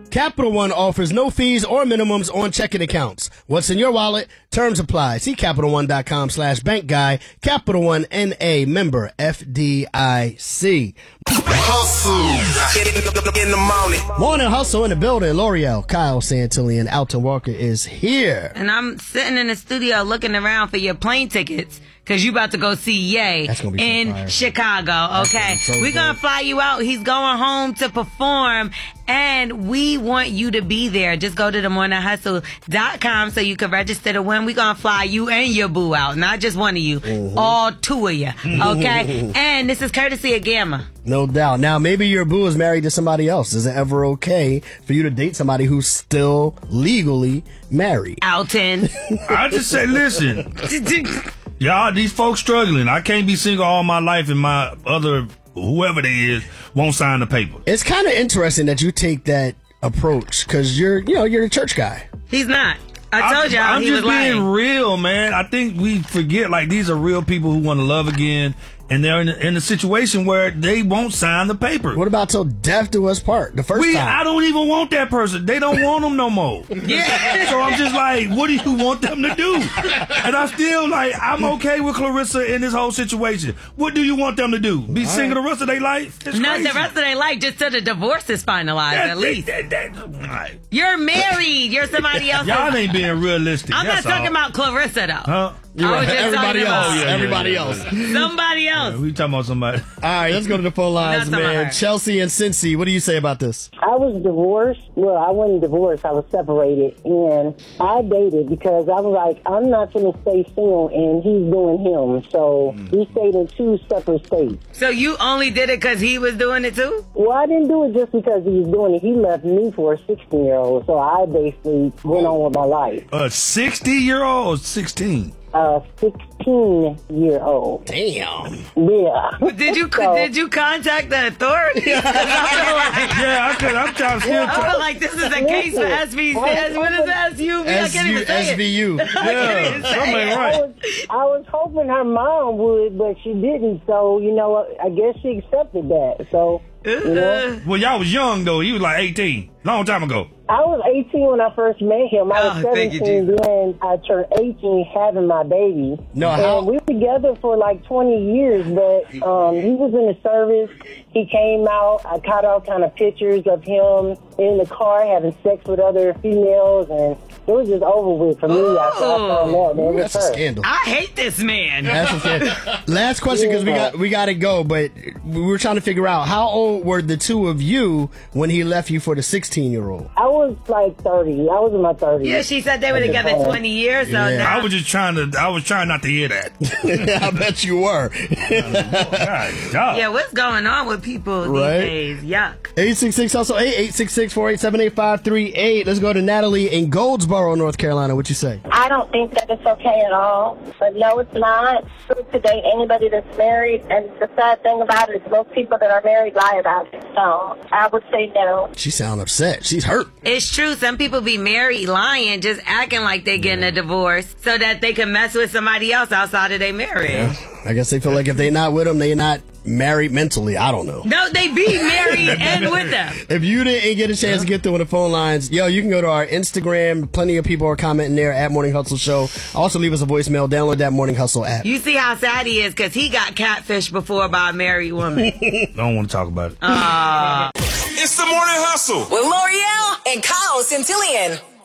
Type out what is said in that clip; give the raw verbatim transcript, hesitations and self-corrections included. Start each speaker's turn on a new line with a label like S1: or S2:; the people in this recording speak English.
S1: Capital One offers no fees or minimums on checking accounts. What's in your wallet? Terms apply. See CapitalOne.com slash bank guy. Capital One N A, member F D I C.
S2: Hustle in the morning.
S1: Morning Hustle in the building. L'Oreal, Kyle Santillan, Alton Walker is here.
S3: And I'm sitting in the studio looking around for your plane tickets. Cause you about to go see Ye
S1: so
S3: in
S1: fire.
S3: Chicago, okay?
S1: So
S3: We're gonna fly you out. He's going home to perform, and we want you to be there. Just go to the morning hustle dot com so you can register to win. We're gonna fly you and your boo out, not just one of you, mm-hmm. all two of you, okay? And this is courtesy of Gamma.
S1: No doubt. Now, maybe your boo is married to somebody else. Is it ever okay for you to date somebody who's still legally married?
S3: Alton.
S4: I just say, listen. Y'all, these folks struggling. I can't be single all my life and my other, whoever they is, won't sign the paper.
S1: It's kind of interesting that you take that approach because you're, you know, you're a church guy.
S3: He's not. I told y'all
S4: I'm
S3: he
S4: just
S3: was lying.
S4: being real, man. I think we forget, like, these are real people who want to love again, and they're in a, in a situation where they won't sign the paper.
S1: What about till death do us part, the first
S4: we,
S1: time?
S4: I don't even want that person. They don't want them no more.
S3: Yeah.
S4: So I'm just like, what do you want them to do? And I still, like, I'm okay with Clarissa in this whole situation. What do you want them to do? Be All single right. the rest of their life? That's
S3: Not
S4: crazy.
S3: the rest of their life, just till the divorce is finalized,
S4: that,
S3: at least.
S4: That, that, that, right.
S3: You're married. You're somebody else.
S4: Y'all ain't being realistic.
S3: I'm
S4: That's
S3: not talking
S4: all.
S3: about Clarissa, though.
S4: Huh?
S1: You're
S3: I was
S1: right.
S3: just
S1: Everybody else.
S3: about,
S4: yeah, yeah,
S1: Everybody
S4: yeah,
S1: else.
S4: yeah.
S3: Somebody else.
S4: Yeah, we talking about somebody.
S1: All right, let's go to the phone lines,
S3: Not
S1: man.
S3: somebody.
S1: Chelsea and Cincy, what do you say about this?
S5: I was divorced. Well, I wasn't divorced. I was separated. And I dated because I was like, I'm not going to stay single, and he's doing him. So mm. we stayed in two separate states.
S3: So you only did it because he was doing it too?
S5: Well, I didn't do it just because he was doing it. He left me for a sixteen-year-old. So I basically went on with my life.
S4: A sixty-year-old or sixteen?
S5: A sixteen-year-old.
S1: Damn.
S5: Yeah.
S3: Did you
S5: so,
S3: did you contact the authorities?
S4: Yeah, I could. I'm trying to still.
S3: I feel like this is a case for S V C. What is S U V? I can't even say
S1: S V U.
S3: it. I can't even say
S4: something
S3: it.
S4: ain't
S5: I
S4: right.
S5: was, I was hoping her mom would, but she didn't. So, you know, I guess she accepted that. So, you know.
S4: Well, y'all was young though. He was like eighteen, long time ago.
S5: I was eighteen when I first met him. I was
S3: Oh, thank you,
S5: seventeen
S3: Jesus.
S5: when I turned eighteen having my baby.
S1: No,
S5: and
S1: how-
S5: we were together for like twenty years, but um, he was in the service. He came out. I caught all kind of pictures of him in the car having sex with other females, and it was just over with for me after I found out that it was
S1: That's a
S5: her.
S1: scandal.
S3: I hate this man.
S1: That's a scandal. Last question, because we got we got to go, but we were trying to figure out how old were the two of you when he left you for the sixteen-year-old?
S5: I was like thirty. I was in my thirties.
S3: Yeah, she said they were together twenty years. So
S1: Yeah.
S3: now
S4: I was just trying to. I was trying not to hear that.
S1: I bet you were.
S4: God, dog.
S3: yeah, what's going on with people
S1: Right?
S3: these days? Yuck.
S1: eight six six hustle eight eight six six four eight seven eight five three eight. Let's go to Natalie in Goldsboro, North Carolina. What you say?
S6: I don't think that it's okay at all. But no, it's not. It's good to date anybody that's married. And the sad thing about it is most people that are married lie about it. So I would say no.
S1: She sound upset. She's hurt.
S3: It's true. Some people be married lying, just acting like they getting a divorce so that they can mess with somebody else outside of their marriage.
S1: Yeah. I guess they feel like if they're not with them, they're not married mentally. I don't know.
S3: No, they be married and with them.
S1: If you didn't get a chance to get through on the phone lines, yo, you can go to our Instagram. Plenty of people are commenting there at Morning Hustle Show. Also, leave us a voicemail. Download that Morning Hustle app.
S3: You see how sad he is because he got catfished before by a married woman.
S4: Don't want to talk about it.
S3: Uh,
S2: It's the Morning Hustle
S7: With L'Oreal and Kyle Santillan.